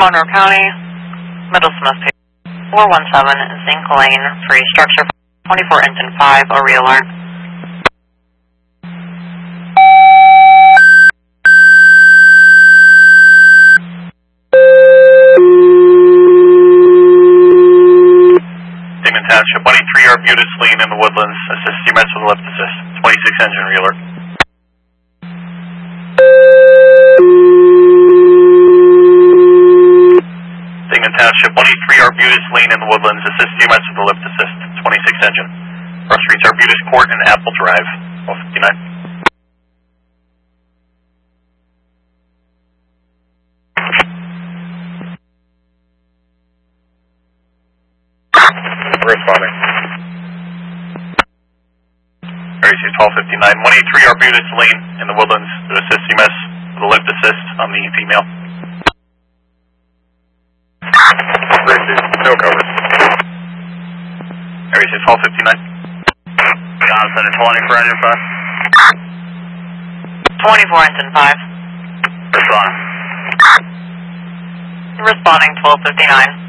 Monroe County, Middle Smith, 417 Zinc Lane, free structure 24 engine 5, a re-alert. Dingman Township, 183 Arbutus Lane in the Woodlands, assist CMS with a lift assist, 26 engine re-alert. Dingman Township, 183 Arbutus Lane in the Woodlands, assist CMS with a lift assist, 26 engine. Cross streets Arbutus Court and Apple Drive, 1259. Responding. Area C 1259, 183 Arbutus Lane in the Woodlands to assist CMS with a lift assist on the female. No cover. Area C 1259. Johnson 20 for engine 5. 24 engine 5. Respond. Responding 1259.